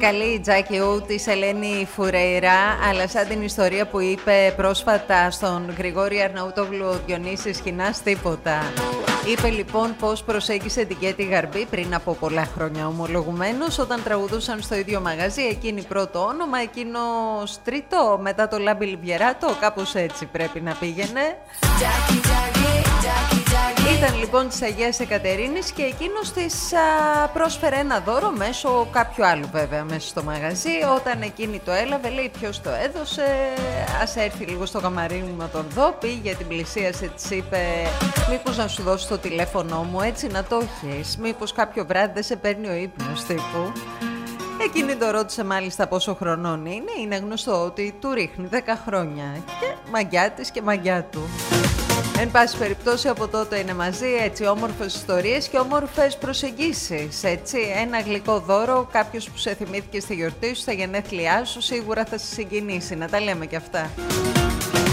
καλή η Τζάκι Ου της Ελένη Φουρέιρα, αλλά σαν την ιστορία που είπε πρόσφατα στον Γρηγόρη Αρναούτογλου ο Διονύσης Χινάς τίποτα. Είπε λοιπόν πως προσέγγισε την Κέτη Γαρμπή πριν από πολλά χρόνια ομολογουμένως, όταν τραγουδούσαν στο ίδιο μαγαζί, εκείνη πρώτο όνομα, εκείνος τρίτο, μετά το Λάμπη Λιβιεράτο, κάπως έτσι πρέπει να πήγαινε. Ήταν λοιπόν της Αγίας Εκατερίνης και εκείνος της πρόσφερε ένα δώρο μέσω κάποιου άλλου βέβαια μέσα στο μαγαζί. Όταν εκείνη το έλαβε, λέει ποιος το έδωσε, ας έρθει λίγο στο καμαρίνι μου να τον δω, πήγε, την πλησίασε, της είπε μήπως να σου δώσω το τηλέφωνο μου έτσι να το έχεις, μήπως κάποιο βράδυ δεν σε παίρνει ο ύπνος τύπου. Εκείνη το ρώτησε μάλιστα πόσο χρονών είναι γνωστό ότι του ρίχνει 10 χρόνια και μαγιά της και μαγιά του. Εν πάση περιπτώσει από τότε είναι μαζί, έτσι όμορφες ιστορίες και όμορφες προσεγγίσεις, έτσι ένα γλυκό δώρο, κάποιος που σε θυμήθηκε στη γιορτή σου, στα γενέθλιά σου, σίγουρα θα σε συγκινήσει, να τα λέμε και αυτά.